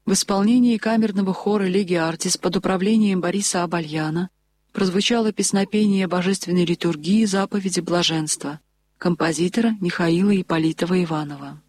В исполнении камерного хора «Леги Артис» под управлением Бориса Абальяна прозвучало песнопение божественной литургии заповеди блаженства композитора Михаила Ипполитова Иванова.